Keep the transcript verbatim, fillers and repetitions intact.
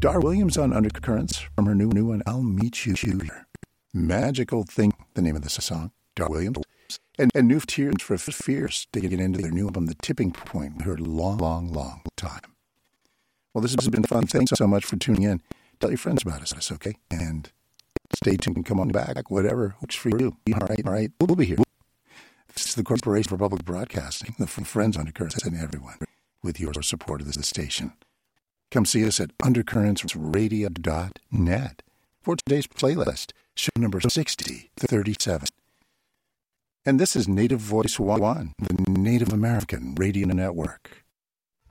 Dar Williams on Undercurrents from her new new one, I'll Meet You Here. Magical Thing, the name of the song, Dar Williams. And, and New Tears for Fears, digging into their new album, The Tipping Point, we heard a long, long, long time. Well, this has been fun. Thanks so much for tuning in. Tell your friends about us, okay? And stay tuned and come on back, whatever works for you. All right, all right, we'll be here. This is the Corporation for Public Broadcasting, the Friends Undercurrents, and everyone with your support of the station. Come see us at undercurrents radio dot net for today's playlist, show number sixty thirty-seven. And this is Native Voice One, the Native American Radio Network.